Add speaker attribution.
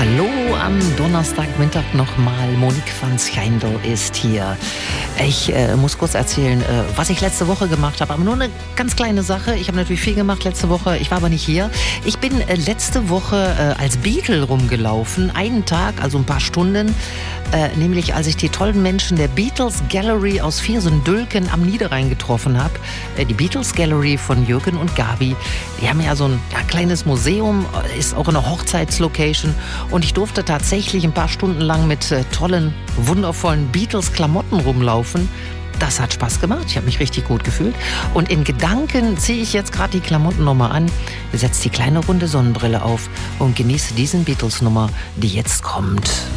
Speaker 1: Hallo am Donnerstagmittag nochmal. Monique van Schijndel ist hier. Ich muss kurz erzählen, was ich letzte Woche gemacht habe. Aber nur eine ganz kleine Sache. Ich habe natürlich viel gemacht letzte Woche. Ich war aber nicht hier. Ich bin letzte Woche als Beatle rumgelaufen. Einen Tag, also ein paar Stunden. Nämlich als ich die tollen Menschen der Beatles Gallery aus Viersen-Dülken am Niederrhein getroffen habe. Die Beatles Gallery von Jürgen und Gabi. Die haben ja so ein kleines Museum, ist auch eine Hochzeitslocation. Und ich durfte tatsächlich ein paar Stunden lang mit tollen, wundervollen Beatles-Klamotten rumlaufen. Das hat Spaß gemacht. Ich habe mich richtig gut gefühlt. Und in Gedanken ziehe ich jetzt gerade die Klamotten nochmal an, setze die kleine runde Sonnenbrille auf und genieße diesen Beatles-Nummer, die jetzt kommt.